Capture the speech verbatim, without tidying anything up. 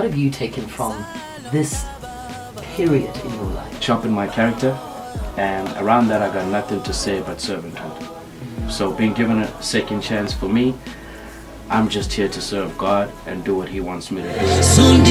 What have you taken from this period in your life? Sharpen my character, and around that I got nothing to say but servanthood. So being given a second chance for me, I'm just here to serve God and do what He wants me to do.